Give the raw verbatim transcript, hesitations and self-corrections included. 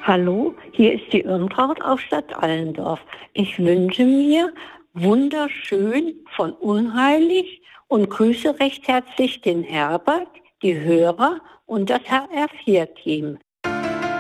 Hallo, hier ist die Irmtraut aus Stadt Allendorf. Ich wünsche mir wunderschön von Unheilig und grüße recht herzlich den Herbert, die Hörer und das H R vier Team.